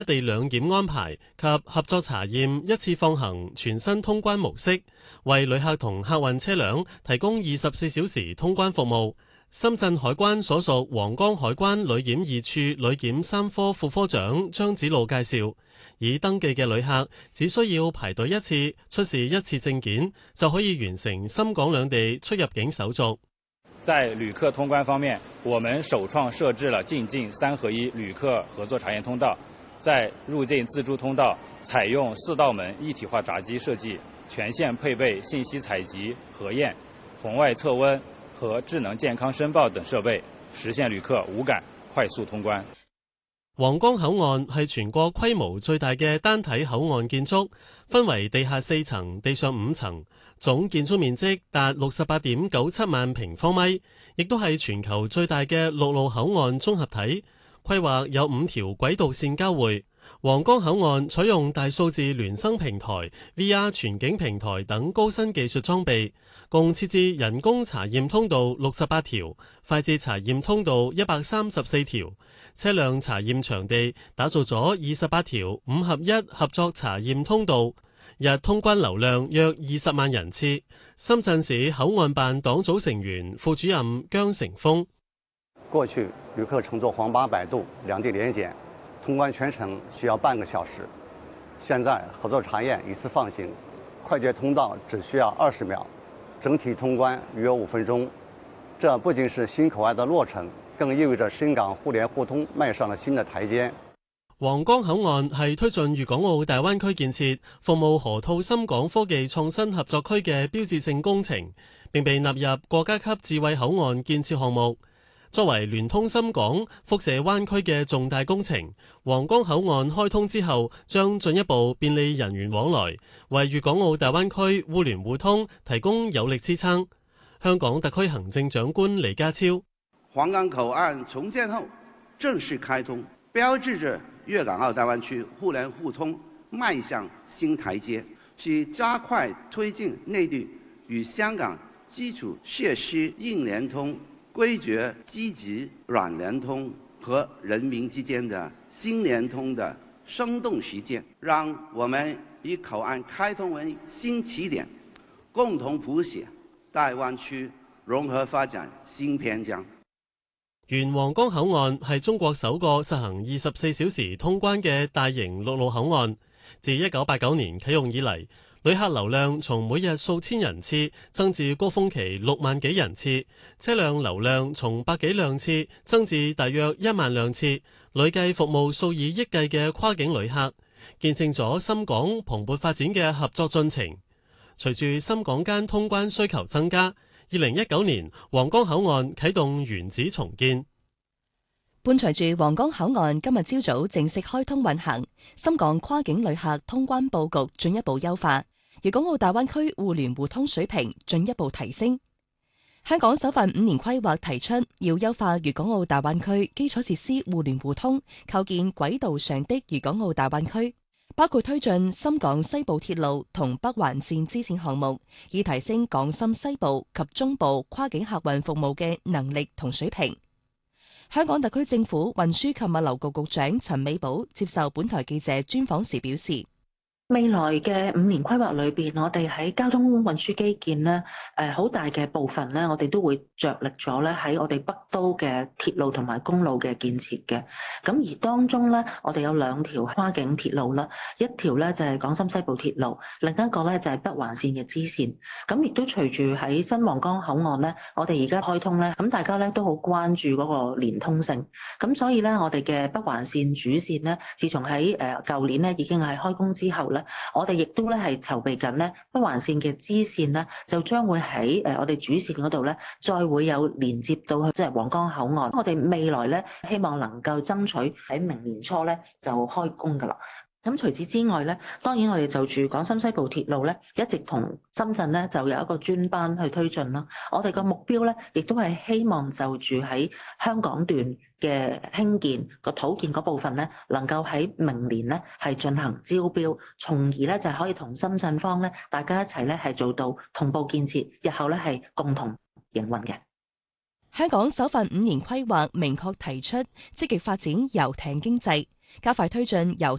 一地兩檢安排及合作查驗一次放行全新通關模式，為旅客同客運車輛提供24小時通關服務。深圳海關所屬皇崗海關旅檢2處旅檢3科副科長張子路介紹，已登記嘅旅客只需要排隊一次，出示一次證件，就可以完成深港兩地出入境手續。 在旅客通關方面，我們首創設置了進境3合1旅客合作查驗通道，在入境自助通道採用4道門一體化閘機設計，全線配備信息採集、核驗、紅外測溫和智能健康申報等設備，實現旅客無感快速通關。 皇崗口岸係全國規模最大嘅單體口岸建築，分為地下4層、地上5層，總建築面積達68.97萬平方米，亦都係全球最大嘅陸路口岸綜合體。規劃有5條軌道線交匯。皇崗口岸採用大數字孿生平台、VR 全景平台等高新技術裝備，共設置人工查驗通道68條、快捷查驗通道134條。車輛查驗場地打造咗28條5合1合作查驗通道，日通關流量約20萬人次。深圳市口岸辦黨組成員、副主任姜成峰： 過去旅客乘坐黃巴擺渡兩地聯檢，通關全程需要半個小時，現在合作查驗一次放行，快捷通道只需要20秒，整體通關約5分鐘。這不僅是新口岸的落成，更意味着深港互聯互通邁上了新的台階。 皇崗口岸係推進粵港澳大灣區建設、服務河套深港科技創新合作區嘅標誌性工程，並被納入國家級智慧口岸建設項目。作為聯通深港、輻射灣區嘅重大工程，皇崗口岸開通之後，將進一步便利人員往來，為粵港澳大灣區互聯互通提供有力支撐。香港特區行政長官李家超： 皇崗口岸重建後正式開通，標誌着粵港澳大灣區互聯互通邁向新台階，是加快推進內地與香港基礎設施硬聯通、規劃積極軟聯通和人民之間的新聯通的生動實踐，讓我們以口岸開通為新起點，共同譜寫大灣區融合發展新篇章。 原皇崗口岸係中國首個實行24小時通關嘅大型陸路口岸，自1989年啟用以嚟，旅客流量從每日數千人次增至高峰期6萬幾人次，車輛流量從百幾輛次增至大約1萬輛次，累計服務數以億計嘅跨境旅客，見證咗深港蓬勃發展嘅合作進程。隨住深港間通關需求增加，2019年皇崗口岸啟動原址重建。 伴隨住皇崗口岸今日朝早正式開通運行，深港跨境旅客通關佈局進一步優化，粵港澳大灣區互聯互通水平進一步提升。香港首份5年規劃提出，要優化粵港澳大灣區基礎設施互聯互通，構建軌道上的粵港澳大灣區，包括推進深港西部鐵路同北環線支線項目，以提升港深西部及中部跨境客運服務嘅能力同水平。香港特區政府運輸及物流局局長陳美寶接受本台記者專訪時表示， 未來嘅5年規劃裏邊，我哋喺交通運輸基建咧，好大嘅部分咧，我哋都會着力咗咧喺我哋北都嘅鐵路同埋公路嘅建設嘅。咁而當中咧，我哋有2條跨境鐵路啦，一條咧就係港深西部鐵路，另一個咧就係北環線嘅支線。咁亦都隨住喺新皇崗口岸咧，我哋而家開通咧，咁大家咧都好關注嗰個連通性。咁所以咧，我哋嘅北環線主線咧，自從喺舊年咧已經係開工之後咧，我哋亦都咧係籌備緊咧北環線嘅支線咧，就將會喺我哋主線嗰度咧，再會有連接到去即係皇崗口岸。我哋未來咧希望能夠爭取喺明年初咧就開工㗎喇。咁除此之外咧，當然我哋就住港深西部鐵路咧，一直同深圳咧就有一個專班去推進啦。我哋個目標咧，亦都係希望就住喺香港段嘅興建個土建嗰部分咧，能夠喺明年咧係進行招標，從而咧就可以同深圳方咧大家一齊咧係做到同步建設，日後咧係共同營運嘅。 香港首份5年規劃明確提出積極發展遊艇經濟。 加快推進由